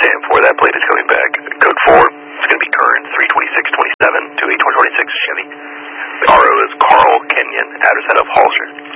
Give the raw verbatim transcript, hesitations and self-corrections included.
Sam four, that plate is coming back. Code four, it's going to be Kearns, three twenty-six twenty-seven to eight twenty-six Chevy. The R O is Carl Kenyon, address out of Hollister.